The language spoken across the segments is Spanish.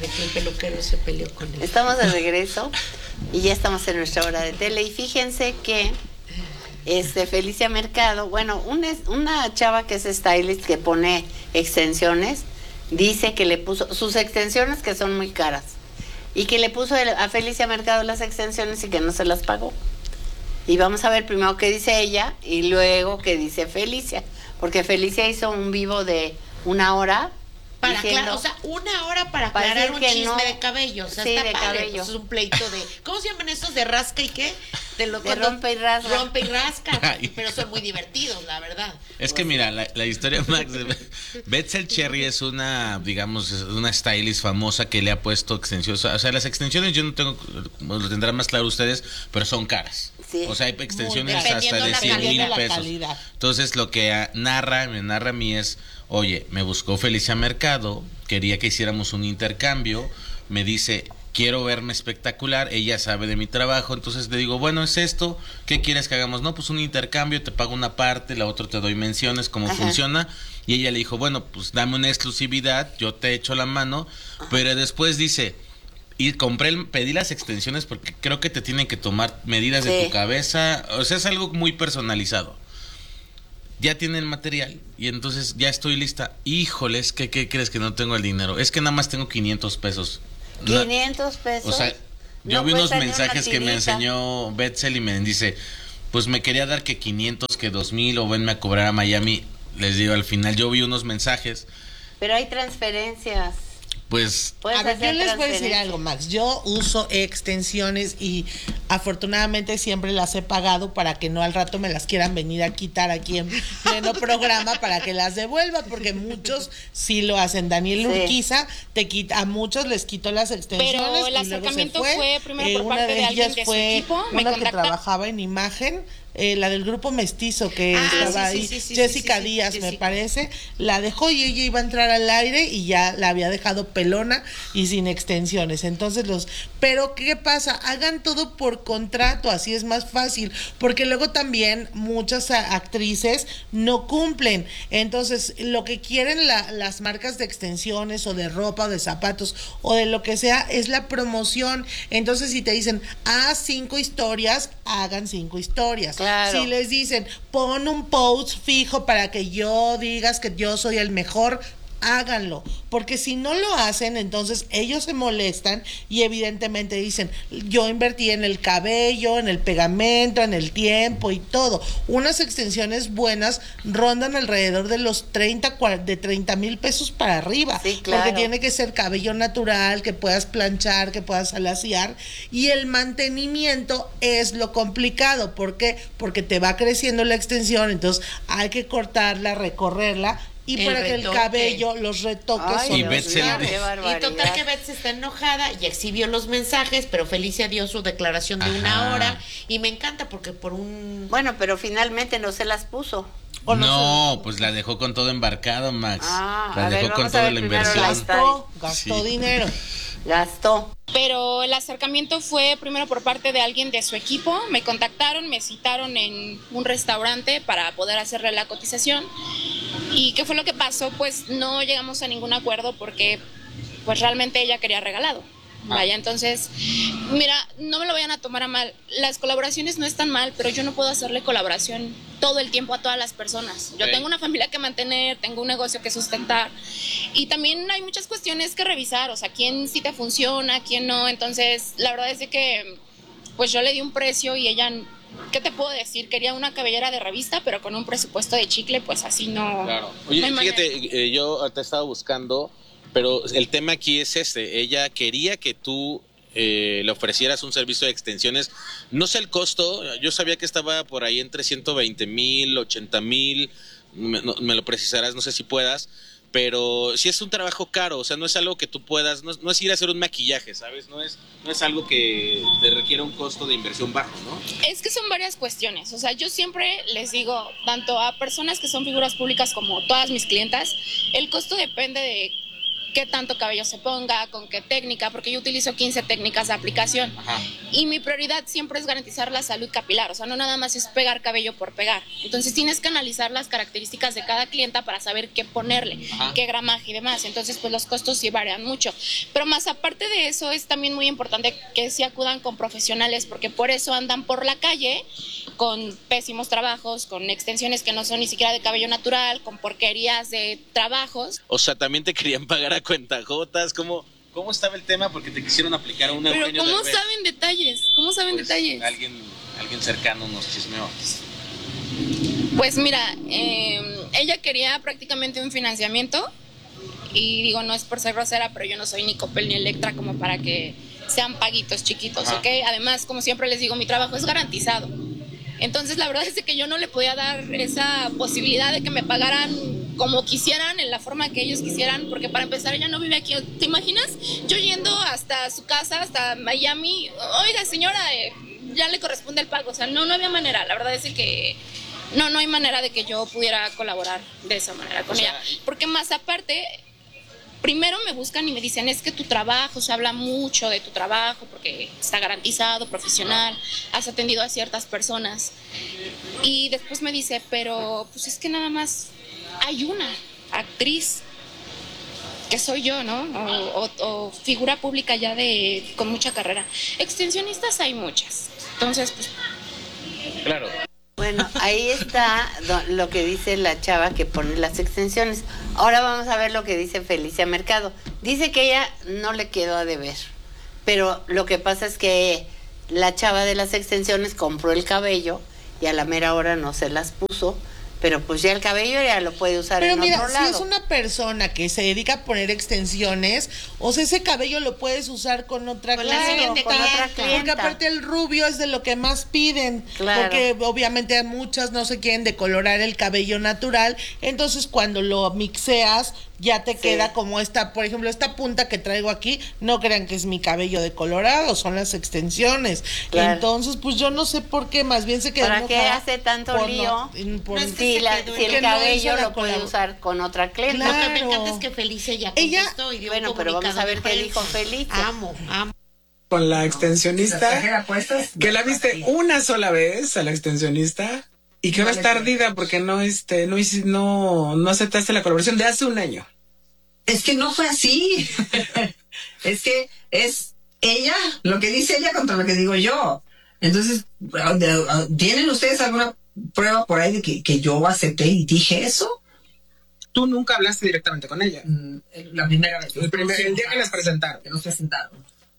de que el peluquero se peleó con él. Estamos de regreso y ya estamos en nuestra hora de tele. Y fíjense que Felicia Mercado, bueno, una chava que es stylist que pone extensiones, dice que le puso sus extensiones, que son muy caras, y que le puso a Felicia Mercado las extensiones y que no se las pagó. Y vamos a ver primero qué dice ella y luego qué dice Felicia, porque Felicia hizo un vivo de 1 hora. Para diciendo, o sea, 1 hora para aclarar un chisme no, de cabello. O sea, sí, está de padre. cabello. Pues es un pleito de. ¿Cómo se llaman estos de rasca y qué? De rompe y rasca. Rompe y rasca. Pero son muy divertidos, la verdad. Es que mira, la historia, Max, Betzel Cherry es una, digamos, una stylist famosa que le ha puesto extensiones. O sea, las extensiones yo no tengo, lo tendrán más claro ustedes, pero son caras. Sí. O sea, hay extensiones hasta Dependiendo de la 100,000 calidad, pesos. calidad. Entonces, lo que me narra a mí es, oye, me buscó Felicia Mercado, quería que hiciéramos un intercambio, me dice, quiero verme espectacular, ella sabe de mi trabajo, entonces le digo, bueno, es esto, ¿qué quieres que hagamos? No, pues un intercambio, te pago una parte, la otra te doy menciones, cómo funciona, y ella le dijo, bueno, pues dame una exclusividad, yo te echo la mano, pero después dice, y pedí las extensiones porque creo que te tienen que tomar medidas de tu cabeza, o sea, es algo muy personalizado. Ya tiene el material y entonces ya estoy lista. Híjoles, ¿qué crees que no tengo el dinero? Es que nada más tengo 500 pesos. 500 pesos. O sea, yo vi unos mensajes que me enseñó Betzel y me dice, pues me quería dar que 500, que 2,000 o venme a cobrar a Miami. Les digo, al final yo vi unos mensajes. Pero hay transferencias. Pues A ver, yo les voy a decir algo, Max. Yo uso extensiones y afortunadamente siempre las he pagado para que no al rato me las quieran venir a quitar aquí en pleno programa para que las devuelva, porque muchos sí lo hacen. Daniel Urquiza a muchos les quitó las extensiones. Pero el acercamiento fue primero por parte de alguien de su equipo. Una que trabajaba en imagen. La del grupo mestizo que estaba ahí, Jessica Díaz me parece, la dejó y ella iba a entrar al aire y ya la había dejado pelona y sin extensiones. Entonces pero ¿qué pasa? Hagan todo por contrato, así es más fácil, porque luego también muchas actrices no cumplen. Entonces lo que quieren las marcas de extensiones o de ropa o de zapatos o de lo que sea es la promoción. Entonces si te dicen haz 5 historias, hagan 5 historias. Claro. Si les dicen, pon un post fijo para que yo digas que yo soy el mejor, háganlo, porque si no lo hacen, entonces ellos se molestan y evidentemente dicen, yo invertí en el cabello, en el pegamento, en el tiempo y todo. Unas extensiones buenas rondan alrededor de los 30,000 pesos para arriba, porque tiene que ser cabello natural, que puedas planchar, que puedas alaciar, y el mantenimiento es lo complicado. ¿Por qué? Porque te va creciendo la extensión, entonces hay que cortarla, recorrerla, y para que el cabello, los retoques son y Betzel, y total que Betzel está enojada y exhibió los mensajes, pero Felicia dio su declaración de 1 hora y me encanta porque bueno, pero finalmente no se las puso. No, pues la dejó con todo embarcado, Max. La dejó con toda la inversión. Gastó dinero. Gastó. Pero el acercamiento fue primero por parte de alguien de su equipo. Me contactaron, me citaron en un restaurante para poder hacerle la cotización. ¿Y qué fue lo que pasó? Pues no llegamos a ningún acuerdo porque pues realmente ella quería regalado. Vaya, entonces, mira, no me lo vayan a tomar a mal. Las colaboraciones no están mal, pero yo no puedo hacerle colaboración todo el tiempo a todas las personas. Yo tengo una familia que mantener, tengo un negocio que sustentar y también hay muchas cuestiones que revisar, o sea, quién sí te funciona, quién no. Entonces, la verdad es de que pues yo le di un precio y ella, ¿qué te puedo decir? Quería una cabellera de revista, pero con un presupuesto de chicle, pues así no. Claro. Oye, no fíjate, yo te estaba buscando, pero el tema aquí es ella quería que tú le ofrecieras un servicio de extensiones. No sé el costo, yo sabía que estaba por ahí entre 120,000, 80,000, me lo precisarás, no sé si puedas, pero sí es un trabajo caro, o sea, no es algo que tú puedas, no es ir a hacer un maquillaje, ¿sabes? No es algo que te requiera un costo de inversión bajo, ¿no? Es que son varias cuestiones, o sea, yo siempre les digo, tanto a personas que son figuras públicas como todas mis clientas, el costo depende de qué tanto cabello se ponga, con qué técnica, porque yo utilizo 15 técnicas de aplicación. Ajá. Y mi prioridad siempre es garantizar la salud capilar, o sea, no nada más es pegar cabello por pegar. Entonces tienes que analizar las características de cada clienta para saber qué ponerle, Ajá. qué gramaje y demás. Entonces, pues los costos sí varían mucho. Pero más aparte de eso, es también muy importante que sí acudan con profesionales, porque por eso andan por la calle con pésimos trabajos, con extensiones que no son ni siquiera de cabello natural, con porquerías de trabajos. O sea, también te querían pagar a cuentagotas. ¿Cómo estaba el tema? Porque te quisieron aplicar a un Pero Eugenio ¿cómo Derbez. saben detalles? ¿Cómo saben Pues, detalles? Alguien cercano nos chismeó. Pues mira, ella quería prácticamente un financiamiento y digo, no es por ser grosera, pero yo no soy ni Coppel ni Electra como para que sean paguitos chiquitos, Ajá. ¿ok? Además, como siempre les digo, mi trabajo es garantizado. Entonces, la verdad es de que yo no le podía dar esa posibilidad de que me pagaran como quisieran, en la forma que ellos quisieran, porque para empezar ella no vive aquí. ¿Te imaginas? Yo yendo hasta su casa, hasta Miami, oiga señora, ya le corresponde el pago. O sea, no había manera. La verdad es de que no hay manera de que yo pudiera colaborar de esa manera con ella. Porque más aparte, primero me buscan y me dicen, es que tu trabajo, se habla mucho de tu trabajo porque está garantizado, profesional, has atendido a ciertas personas. Y después me dice, pero pues es que nada más hay una actriz que soy yo, ¿no? O figura pública ya con mucha carrera. Extensionistas hay muchas. Entonces, pues... Claro. Bueno, ahí está lo que dice la chava que pone las extensiones. Ahora vamos a ver lo que dice Felicia Mercado. Dice que ella no le quedó a deber, pero lo que pasa es que la chava de las extensiones compró el cabello y a la mera hora no se las puso, pero pues ya el cabello ya lo puede usar Pero en mira, otro si lado. es una persona que se dedica a poner extensiones, o sea, ese cabello lo puedes usar con otra Con la siguiente con otra clienta. Porque clienta. aparte el rubio es de lo que más piden. Claro. Porque obviamente muchas no se quieren decolorar el cabello natural. Entonces cuando lo mixeas, ya te Sí. queda como esta, por ejemplo, esta punta que traigo aquí, no crean que es mi cabello decolorado, son las extensiones. Claro. Entonces, pues yo no sé por qué, más bien se quedó ¿Para qué enojada hace tanto por lío? por- No es que Si, se quedó si en- el que no hizo cabello la lo puede colab- usar con otra clienta. Claro. Lo que me encanta es que Felicia ya Ella- contestó y dio Bueno, un pero vamos a ver comunicado qué de dijo prensa. Felicia. Amo. Con la extensionista, que la viste una sola vez a la extensionista y que ahora está ardida porque no aceptaste la colaboración de hace un año. Es que no fue así. Es que es ella, lo que dice ella contra lo que digo yo. Entonces, ¿tienen ustedes alguna prueba por ahí de que yo acepté y dije eso? Tú nunca hablaste directamente con ella. La primera vez. El día que las presentaron. Que nos presentaron.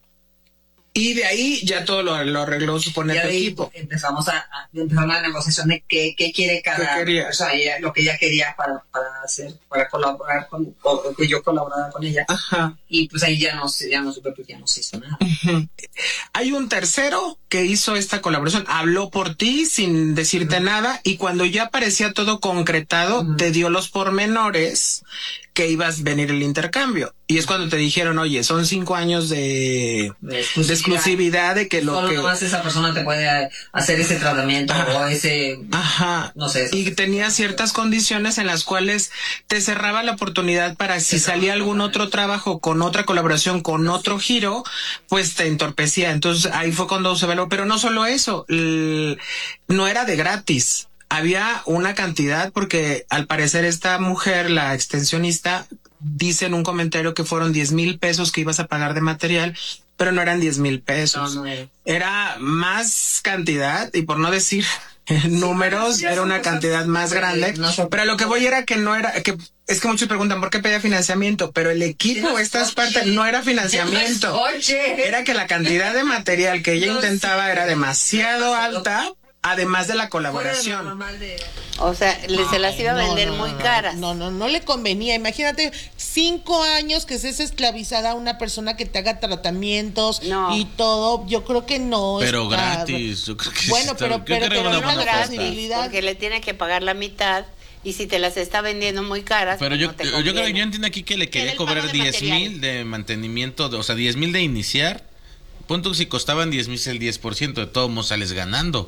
Y de ahí ya todo lo arregló, supone, Y tu ahí equipo. empezamos empezar la negociación de qué quiere cada... ¿Qué quería? O sea, lo que ella quería para hacer, para colaborar con... O que yo colaborara con ella. Ajá. Y pues ahí ya no supe porque ya no se hizo nada. Hay un tercero que hizo esta colaboración, habló por ti sin decirte nada y cuando ya parecía todo concretado, te dio los pormenores que ibas a venir el intercambio. Y es cuando te dijeron, oye, son 5 años de exclusividad de que lo Solo que... nomás esa persona te puede hacer ese tratamiento o ese... Ajá. No sé. Y tenía ciertas condiciones en las cuales te cerraba la oportunidad para si salía algún otro trabajo con otra colaboración, con otro giro, pues te entorpecía. Entonces ahí fue cuando se valoró. Pero no solo eso, no era de gratis. Había una cantidad porque al parecer esta mujer, la extensionista, dice en un comentario que fueron 10,000 pesos que ibas a pagar de material, pero no eran 10,000 pesos. No era. Era más cantidad y por no decir números, ya era son una cosas cantidad más grande. no son- Pero a lo que voy era que no era, que es que muchos preguntan por qué pedía financiamiento, pero el equipo, estas partes, no era financiamiento. Oye. Era que la cantidad de material que ella No, intentaba sí. era demasiado alta, además de la colaboración. O sea, se las iba a vender muy caras. No le convenía. Imagínate 5 años que estés esclavizada a una persona que te haga tratamientos No. y todo. Yo creo que no. Pero está- gratis. Yo creo que Bueno, sí está- pero yo creo que pero una no buena gratis. oferta. posibilidad. Porque le tiene que pagar la mitad y si te las está vendiendo muy caras, Pero pues yo no te creo que conviene. yo entiendo aquí que le quería el pago cobrar de 10,000 material. de mantenimiento, o sea, 10,000 de iniciar. Punto que si costaban 10,000 el 10%, de todos modos sales ganando.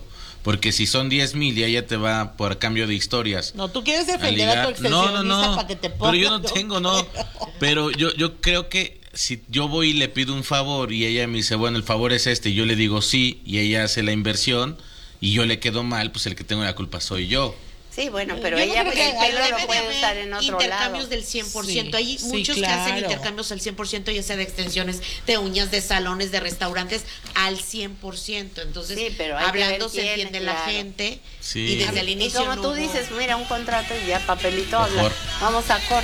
Porque si son 10,000 y ella te va por cambio de historias. No, tú quieres defender a tu extensionista para que te ponga. Pero yo no tengo, no. Pero yo creo que si yo voy y le pido un favor y ella me dice, bueno, el favor es este, y yo le digo sí, y ella hace la inversión y yo le quedo mal, pues el que tengo la culpa soy yo. Sí, bueno, pero Yo ella creo que el pelo debe lo de puede haber usar en otro intercambios lado. del 100%. Sí, Hay sí, muchos que hacen claro. intercambios al 100%, ya sea de extensiones, de uñas, de salones, de restaurantes, al 100%. Entonces, Sí, pero hay que hablando ver se quién, entiende la claro. gente. Sí. Y desde el Y inicio como no tú hubo- dices, mira, un contrato y ya papelito habla. Mejor. Vamos a corte.